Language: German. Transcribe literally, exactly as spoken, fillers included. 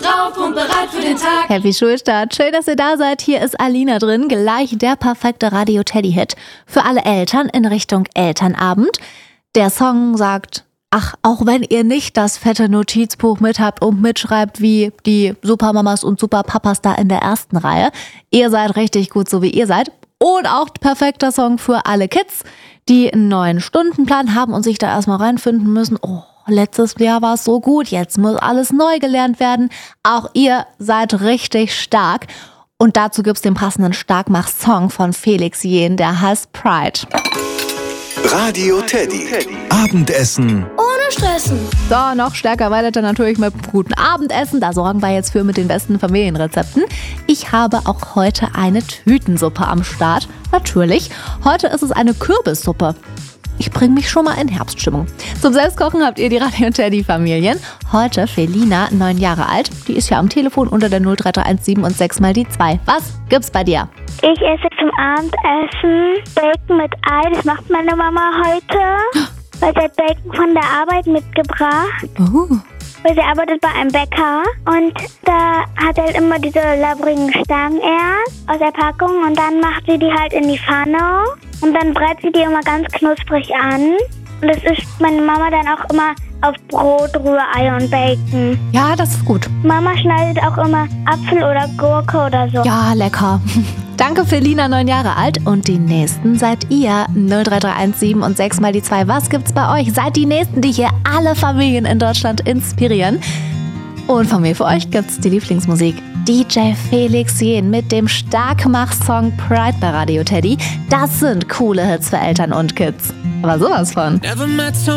drauf und bereit für den Tag. Happy Schulstart. Schön, dass ihr da seid. Hier ist Alina drin. Gleich der perfekte Radio-Teddy-Hit für alle Eltern in Richtung Elternabend. Der Song sagt: Ach, auch wenn ihr nicht das fette Notizbuch mit habt und mitschreibt wie die Supermamas und Superpapas da in der ersten Reihe, ihr seid richtig gut, so wie ihr seid. Und auch perfekter Song für alle Kids, die einen neuen Stundenplan haben und sich da erstmal reinfinden müssen. Oh, letztes Jahr war es so gut, jetzt muss alles neu gelernt werden. Auch ihr seid richtig stark. Und dazu gibt's den passenden Starkmach-Song von Felix Jähn, der heißt Pride. Radio Teddy. Abendessen. Ohne Stressen. So, noch stärker weiter dann natürlich mit einem guten Abendessen. Da sorgen wir jetzt für mit den besten Familienrezepten. Ich habe auch heute eine Tütensuppe am Start. Natürlich. Heute ist es eine Kürbissuppe. Ich bringe mich schon mal in Herbststimmung. Zum Selbstkochen habt ihr die Radio-Teddy-Familien. Heute Felina, neun Jahre alt. Die ist ja am Telefon unter der null drei drei eins sieben und sechs mal die zwei. Was gibt's bei dir? Ich esse zum Abendessen Bacon mit Ei. Das macht meine Mama heute. Weil sie hat Bacon von der Arbeit mitgebracht. Oh. Weil sie arbeitet bei einem Bäcker. Und da hat er halt immer diese labbrigen Stangen erst aus der Packung. Und dann macht sie die halt in die Pfanne. Und dann brät sie die immer ganz knusprig an. Und das isst meine Mama dann auch immer auf Brot, Rührei und Bacon. Ja, das ist gut. Mama schneidet auch immer Apfel oder Gurke oder so. Ja, lecker. Danke Felina, neun Jahre alt. Und die Nächsten seid ihr. null drei drei eins sieben und sechs mal die zwei. Was gibt's bei euch? Seid die Nächsten, die hier alle Familien in Deutschland inspirieren. Und von mir für euch gibt's die Lieblingsmusik. D J Felix Jähn mit dem Starkmach-Song Pride bei Radio Teddy. Das sind coole Hits für Eltern und Kids. Aber sowas von. Never met